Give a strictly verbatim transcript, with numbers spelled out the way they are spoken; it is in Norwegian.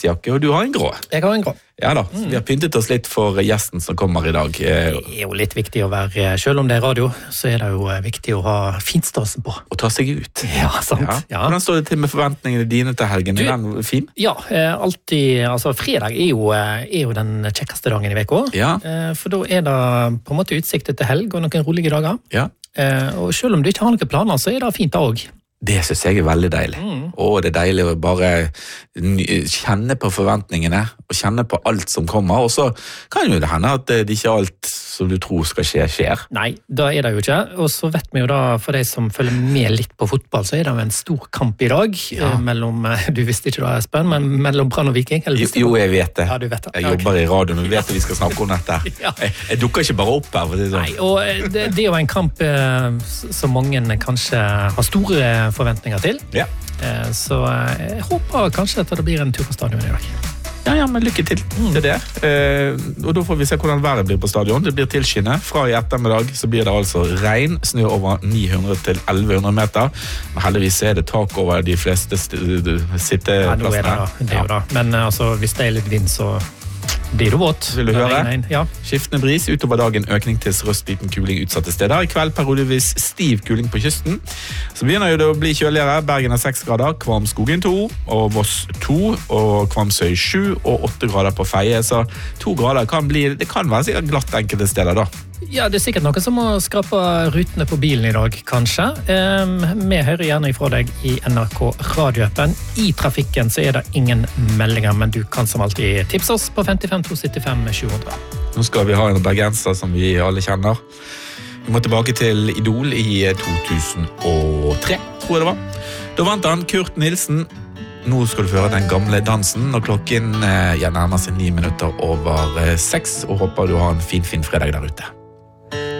jakke, og du har en grå. Jeg har en grå. Ja da, mm. vi har pyntet oss litt for gjesten som kommer i dag. Det er jo litt viktig å være, selv om det er radio, så er det jo viktig å ha finstasen på. Og ta seg ut. Ja, sant. Ja. Ja. Hvordan står det til med forventningene dine til helgen? Du, er den fin? Ja, alltid, altså fredag er jo, er jo den kjekkeste dagen i veka. Ja. For da er det på en måte utsiktet til helg og noen rolige dager. Ja. Og selv om du ikke har noen planer, så er det fint da også. Det synes jeg er veldig deilig. Mm. Og det er deilig å bare kjenne på forventningene, og kjenne på alt som kommer, og så kan jo det hende at det ikke alt som du tror skal skje, skjer. Nei, da er det jo ikke. Og så vet vi jo da, for de som følger med litt på fotball, så er det jo en stor kamp i dag, ja. mellom, du visste ikke det, Espen, men mellom Brann og Viking. Jo, jo, jeg vet det. Ja, du vet det. Jeg jobber okay. i radioen, og vet at vi skal snakke om dette. ja. jeg, jeg dukker ikke bare opp her. For det sånn. Nei, og det, det er jo en kamp som mange kanskje har store forventninger til. Ja. Så jeg håper kanskje at det blir en tur på stadion i dag. Ja, ja, men lykke til mm. til det. Eh, og da får vi se hvordan været blir på stadion. Det blir tilskinne. Fra i ettermiddag så blir det altså regn, snø over ni hundre til elleve hundre meter. Men heldigvis er det tak over de fleste sitteplassene. Ja, nå er det da. Det er jo da. Men altså, hvis det er litt vind, så blir det våt. Vil du høre? Ja. Skiftende bris, utover dagen økning til sørøst-liten kuling utsatte steder. I kveld periodevis stiv kuling på kysten. Så begynner jo det å bli kjøligere. Bergen er seks grader, Kvamskogen to, og Voss to, og Kvamsøy sju, og åtte grader på Feie. Så to grader kan bli, det kan være sikkert glatt enkelte steder da. Ja, det er sikkert noe som må skrape rutene på bilen i dag, kanskje. Um, vi hører gjerne ifra deg i N R K radioappen. I trafikken så er det ingen meldinger, men du kan som alltid tipse oss på fem fem to sytti fem sju hundre. Nå skal vi ha en bergenser som vi alle kjenner. Vi må tilbake til Idol i to tusen og tre, tror jeg det var. Da vant han Kurt Nilsen. Nå skal du føre den gamle dansen, og klokken ja, nærmer seg ni minutter over seks, og håper du har en fin, fin fredag der ute.